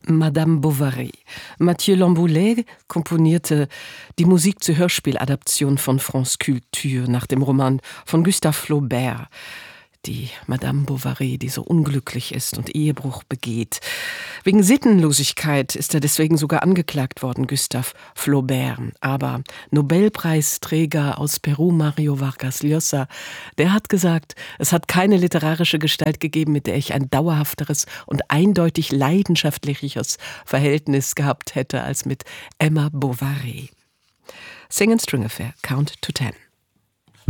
Madame Bovary. Mathieu Lamboulé komponierte die Musik zur Hörspieladaption von France Culture nach dem Roman von Gustave Flaubert. Die Madame Bovary, die so unglücklich ist und Ehebruch begeht. Wegen Sittenlosigkeit ist er deswegen sogar angeklagt worden, Gustave Flaubert. Aber Nobelpreisträger aus Peru, Mario Vargas Llosa, der hat gesagt, es hat keine literarische Gestalt gegeben, mit der ich ein dauerhafteres und eindeutig leidenschaftlicheres Verhältnis gehabt hätte als mit Emma Bovary. Sing and String Affair, Count to 10.